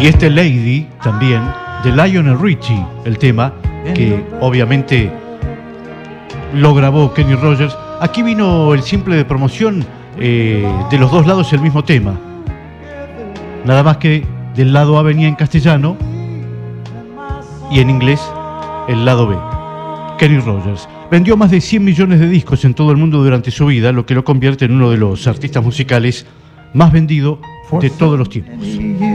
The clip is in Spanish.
Y este Lady también, de Lionel Richie, el tema, que obviamente lo grabó Kenny Rogers. Aquí vino el simple de promoción de los dos lados el mismo tema. Nada más que del lado A venía en castellano y en inglés el lado B. Kenny Rogers vendió más de 100 millones de discos en todo el mundo durante su vida, lo que lo convierte en uno de los artistas musicales más vendidos de todos los tiempos.